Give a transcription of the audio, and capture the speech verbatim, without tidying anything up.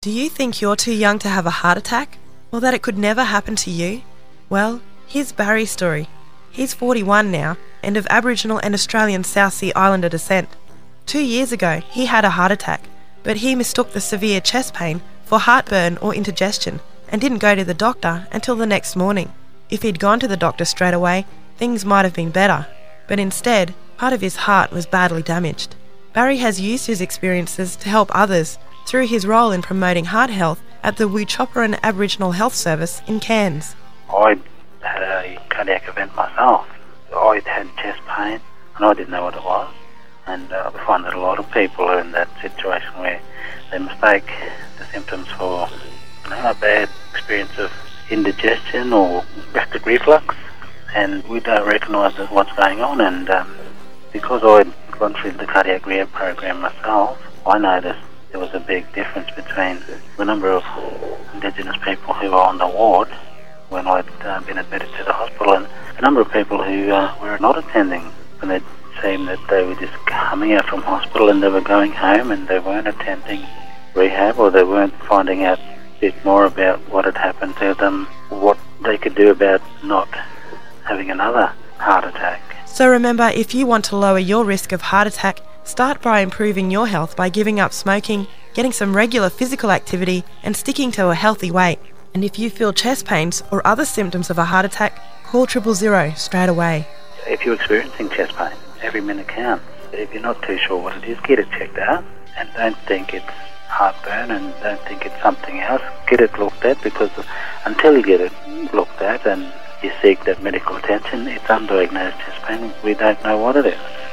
Do you think you're too young to have a heart attack? Or that it could never happen to you? Well, here's Barry's story. He's forty-one now and of Aboriginal and Australian South Sea Islander descent. Two years ago, he had a heart attack, but he mistook the severe chest pain for heartburn or indigestion and didn't go to the doctor until the next morning. If he'd gone to the doctor straight away, things might have been better, but instead, part of his heart was badly damaged. Barry has used his experiences to help others through his role in promoting heart health at the Wuchopperen Aboriginal Health Service in Cairns. I had a cardiac event myself. I had chest pain and I didn't know what it was. And uh, I find that a lot of people are in that situation where they mistake the symptoms for you know, a bad experience of indigestion or gastric reflux, and we don't recognise what's going on. And um, because I'd gone through the cardiac rehab program myself, I noticed there was a big difference between the number of Indigenous people who were on the ward when I'd uh, been admitted to the hospital and the number of people who uh, were not attending. And it seemed that they were just coming out from hospital and they were going home and they weren't attending rehab, or they weren't finding out a bit more about what had happened to them, what they could do about not having another heart attack. So remember, if you want to lower your risk of heart attack, start by improving your health by giving up smoking, getting some regular physical activity and sticking to a healthy weight. And if you feel chest pains or other symptoms of a heart attack, call triple zero straight away. If you're experiencing chest pain, every minute counts. If you're not too sure what it is, get it checked out and don't think it's heartburn and don't think it's something else. Get it looked at, because until you get it looked at and you seek that medical attention, it's undiagnosed chest pain. We don't know what it is.